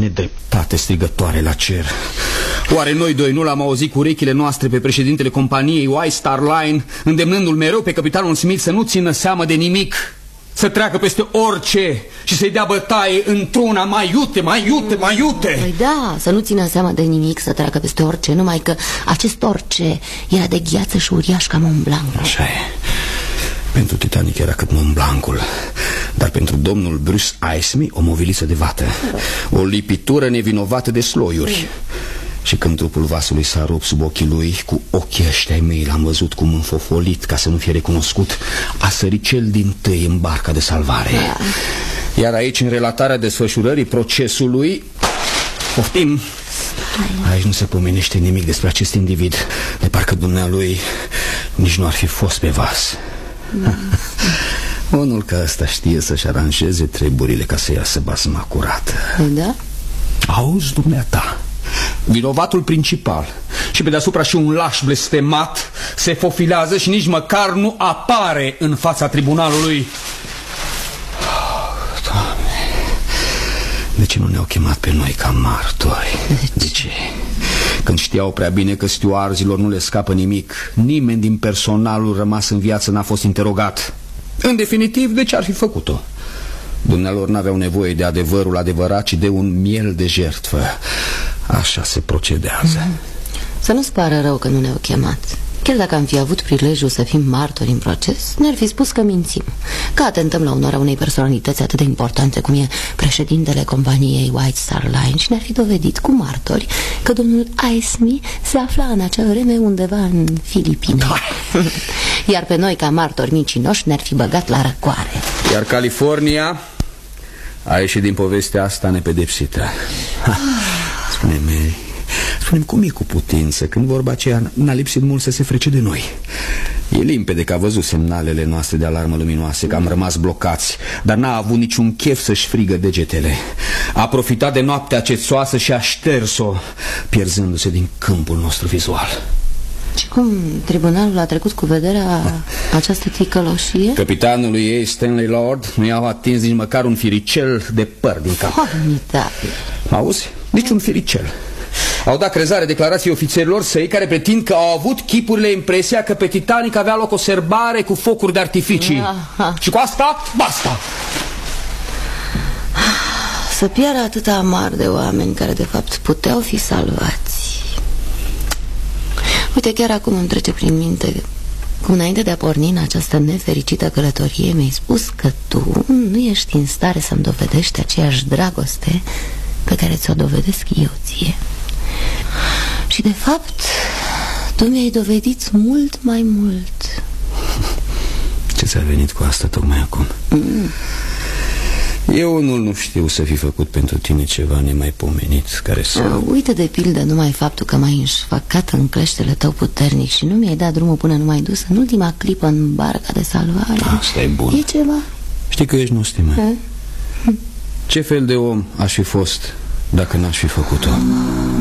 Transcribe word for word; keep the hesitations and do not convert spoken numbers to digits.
nedreptate strigătoare la cer. Oare noi doi nu l-am auzit cu urechile noastre pe președintele companiei White Star Line, îndemnându-l mereu pe capitanul Smith să nu țină seamă de nimic, să treacă peste orice și să-i dea bătaie într-una mai iute, mai iute, mai iute? Păi da, să nu țină seama de nimic, să treacă peste orice, numai că acest orice era de gheață și uriaș ca Mont Blanc. Așa e. Pentru Titanic era cât Mont Blancul, dar pentru domnul Bruce Ismay o moviliță de vată, o lipitură nevinovată de sloiuri. Și când trupul vasului s-a rupt sub ochii lui, cu ochii ăștia mei l-am văzut cum înfofolit, ca să nu fie recunoscut, a sărit cel dintâi în barca de salvare. Iar aici, în relatarea desfășurării procesului, poftim, aici nu se pomenește nimic despre acest individ, de parcă dumnealui nici nu ar fi fost pe vas. Unul ca ăsta știe să-și aranjeze treburile ca să iasă basma curată. Da? Auzi, dumneata, vinovatul principal și pe deasupra și un laș blestemat se fofilează și nici măcar nu apare în fața tribunalului. Oh, Doamne, de ce nu ne-au chemat pe noi ca martori? De ce? Când știau prea bine că stewardilor nu le scapă nimic, nimeni din personalul rămas în viață n-a fost interogat. În definitiv, de ce ar fi făcut-o? Dumnealor n-aveau nevoie de adevărul adevărat, ci de un miel de jertfă. Așa se procedează. Să nu-ți pară rău că nu ne-au chemat. Chiar dacă am fi avut prilejul să fim martori în proces, ne-ar fi spus că mințim, că atentăm la onoarea unei personalități atât de importante cum e președintele companiei White Star Line și ne-ar fi dovedit cu martori că domnul Ismay se afla în acea vreme undeva în Filipine. Iar pe noi, ca martori micinoși, ne-ar fi băgat la răcoare. Iar California a ieșit din povestea asta nepedepsită. Spune-mi, spune-mi cum e cu putință când vorba aceea n-a lipsit mult să se frece de noi? E limpede că a văzut semnalele noastre de alarmă luminoase, că am rămas blocați, dar n-a avut niciun chef să-și frigă degetele. A profitat de noaptea cețoasă și a șters-o, pierzându-se din câmpul nostru vizual. Și cum tribunalul a trecut cu vederea această ticăloșie? Capitanului ei, Stanley Lord, nu i-au atins nici măcar un firicel de păr din cap. Formidabil. Auzi? Nici un firicel. Au dat crezare declarației ofițerilor săi, care pretind că au avut chipurile impresia că pe Titanic avea loc o serbare cu focuri de artificii. Aha. Și cu asta, basta. Să piară atâta amar de oameni care de fapt puteau fi salvați. Uite, chiar acum îmi trece prin minte cum înainte de a porni în această nefericită călătorie mi-ai spus că tu nu ești în stare să-mi dovedești aceeași dragoste pe care ți-o dovedesc eu ție. Și de fapt tu mi-ai dovedit mult mai mult. Ce ți-a venit cu asta tocmai acum? Mm. Eu unul nu știu să fi făcut pentru tine ceva nemaipomenit care să... A, uite de pildă numai faptul că m-ai înșfăcat în cleștele tău puternic și nu mi-ai dat drumul până nu m-ai dus în ultima clipă în barca de salvare. Asta e bun. E ceva? Știi că ești nostimă. Ce fel de om aș fi fost dacă n-aș fi făcut-o?